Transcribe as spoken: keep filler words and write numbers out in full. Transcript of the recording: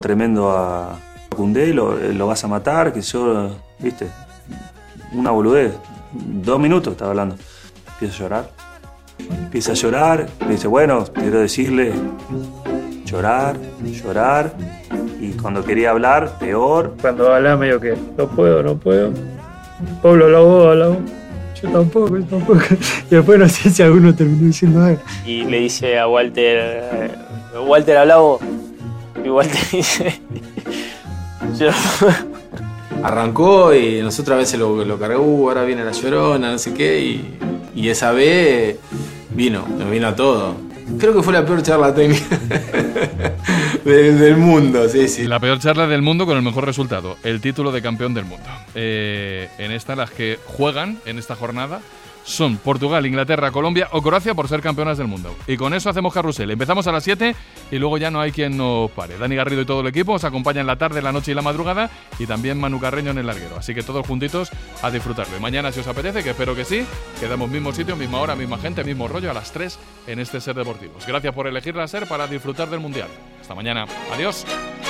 tremendo a Koundé, lo, lo vas a matar, que yo, viste, una boludez. Dos minutos estaba hablando. Empieza a llorar. Empieza a llorar. Me dice, bueno, quiero decirle, llorar, llorar. Y cuando quería hablar, peor. Cuando hablaba medio que, no puedo, no puedo. Pablo, habla vos, habla vos. Yo tampoco, yo tampoco. Y después no sé si alguno terminó diciendo algo. Y le dice a Walter, Walter, habla vos. Y Walter dice, yo... Arrancó y nosotros a veces lo, lo cargó, uh, ahora viene la llorona, no sé qué, y, y esa vez vino, nos vino a todo. Creo que fue la peor charla técnica del, del mundo, sí, sí. La peor charla del mundo con el mejor resultado, el título de campeón del mundo. Eh, en esta, las que juegan en esta jornada son Portugal, Inglaterra, Colombia o Croacia por ser campeonas del mundo. Y con eso hacemos carrusel. Empezamos a las siete y luego ya no hay quien nos pare. Dani Garrido y todo el equipo os acompañan la tarde, la noche y la madrugada, y también Manu Carreño en el larguero. Así que todos juntitos a disfrutarlo. Y mañana, si os apetece, que espero que sí, quedamos mismo sitio, misma hora, misma gente, mismo rollo a las tres en este Ser Deportivos. Gracias por elegir la Ser para disfrutar del Mundial. Hasta mañana. Adiós.